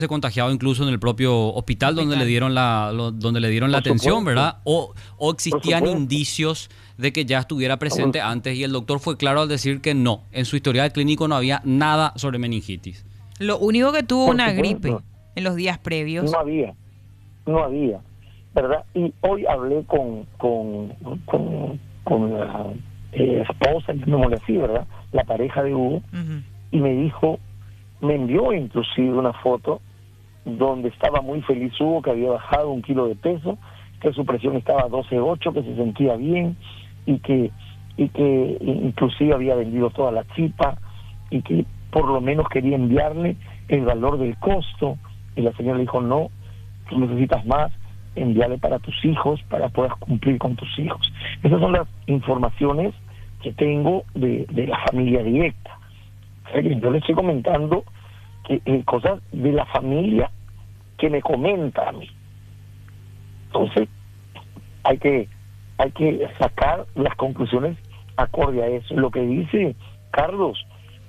se contagiado incluso en el propio hospital donde le dieron la Por atención, supuesto, ¿verdad? O por existían supuesto. indicios de que ya estuviera presente antes y el doctor fue claro al decir que no, en su historial clínico no había nada sobre meningitis. Lo único que tuvo Por una gripe supuesto. en los días previos. No había, ¿verdad? Y hoy hablé con la esposa, llamémosle así, ¿verdad? La pareja de Hugo, Ujú. y me dijo, me envió inclusive una foto donde estaba muy feliz Hugo, que había bajado 1 kilo de peso, que su presión estaba a 12,8, que se sentía bien, y que inclusive había vendido toda la chipa, y que por lo menos quería enviarle el valor del costo, y la señora le dijo, no, tú necesitas más, envíale para tus hijos, para poder cumplir con tus hijos. Esas son las informaciones que tengo de la familia directa. O sea, que yo le estoy comentando cosas de la familia que me comenta a mí. Entonces, hay que sacar las conclusiones acorde a eso. Lo que dice Carlos,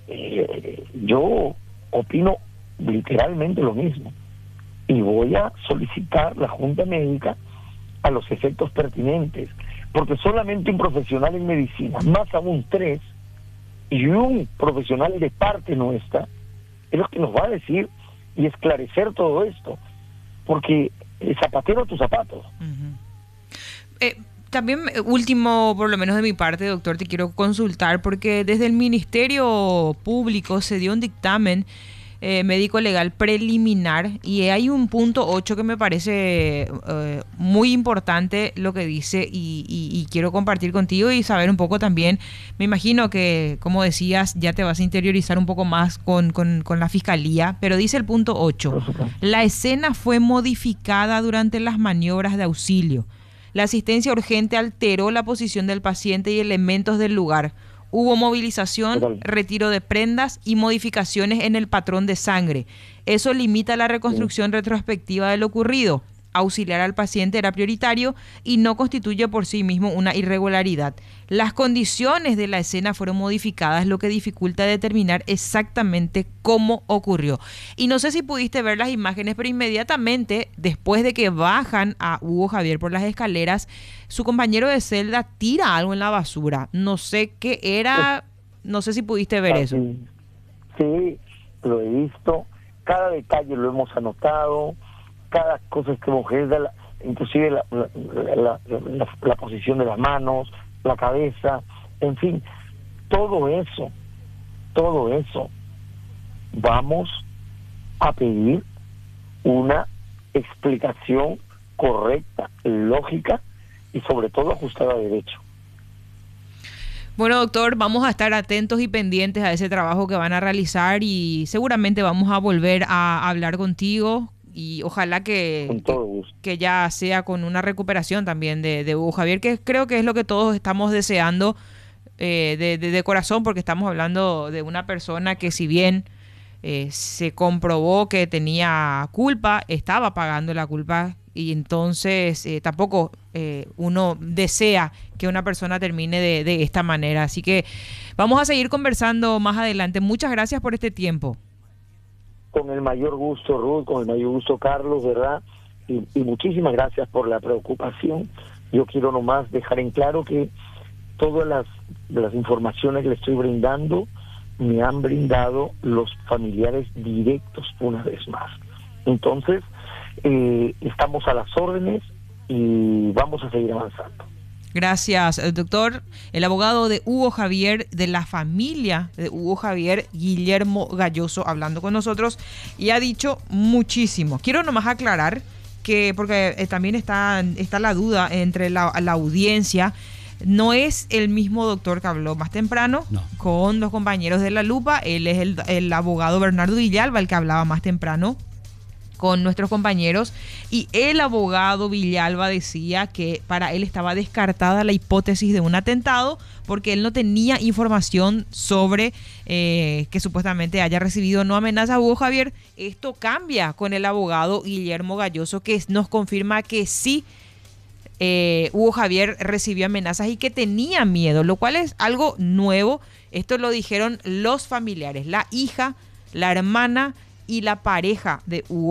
yo opino literalmente lo mismo. Y voy a solicitar la Junta Médica a los efectos pertinentes, porque solamente un profesional en medicina, más aún 3, y un profesional de parte nuestra, es lo que nos va a decir y esclarecer todo esto, porque zapatero a tus zapatos. Ujú. También, último, por lo menos de mi parte, doctor, te quiero consultar, porque desde el Ministerio Público se dio un dictamen médico legal preliminar y hay un punto 8 que me parece muy importante lo que dice y quiero compartir contigo y saber un poco también. Me imagino que, como decías, ya te vas a interiorizar un poco más con la fiscalía, pero dice el punto 8: la escena fue modificada durante las maniobras de auxilio. La asistencia urgente alteró la posición del paciente y elementos del lugar. Hubo movilización, retiro de prendas y modificaciones en el patrón de sangre. Eso limita la reconstrucción retrospectiva de lo ocurrido. Auxiliar al paciente era prioritario y no constituye por sí mismo una irregularidad. Las condiciones de la escena fueron modificadas, lo que dificulta determinar exactamente cómo ocurrió. Y no sé si pudiste ver las imágenes, pero inmediatamente después de que bajan a Hugo Javier por las escaleras, su compañero de celda tira algo en la basura. No sé qué era, no sé si pudiste ver eso. Sí, lo he visto. Cada detalle lo hemos anotado. Cada cosa que mujer da, inclusive la posición de las manos, la cabeza, en fin, todo eso, vamos a pedir una explicación correcta, lógica y sobre todo ajustada a derecho. Bueno, doctor, vamos a estar atentos y pendientes a ese trabajo que van a realizar y seguramente vamos a volver a hablar contigo. Y ojalá que ya sea con una recuperación también de Hugo Javier, que creo que es lo que todos estamos deseando de corazón, porque estamos hablando de una persona que, si bien se comprobó que tenía culpa, estaba pagando la culpa, y entonces tampoco uno desea que una persona termine de esta manera. Así que vamos a seguir conversando más adelante. Muchas gracias por este tiempo. Con el mayor gusto, Ruth, con el mayor gusto, Carlos, ¿verdad? Y muchísimas gracias por la preocupación. Yo quiero nomás dejar en claro que todas las informaciones que le estoy brindando me han brindado los familiares directos una vez más. Entonces, estamos a las órdenes y vamos a seguir avanzando. Gracias, doctor. El abogado de Hugo Javier, de la familia de Hugo Javier, Guillermo Galloso, hablando con nosotros, y ha dicho muchísimo. Quiero nomás aclarar que, porque también está la duda entre la audiencia, no es el mismo doctor que habló más temprano con los compañeros de La Lupa. Él es el abogado Bernardo Villalba, el que hablaba más temprano con nuestros compañeros, y el abogado Villalba decía que para él estaba descartada la hipótesis de un atentado porque él no tenía información sobre que supuestamente haya recibido no amenazas a Hugo Javier. Esto cambia con el abogado Guillermo Galloso, que nos confirma que sí, Hugo Javier recibió amenazas y que tenía miedo, lo cual es algo nuevo. Esto lo dijeron los familiares, la hija, la hermana y la pareja de Hugo